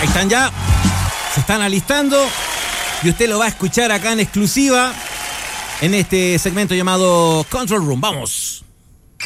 Ahí están ya. Se están alistando. Y usted lo va a escuchar acá en exclusiva en este segmento llamado Control Room. ¡Vamos!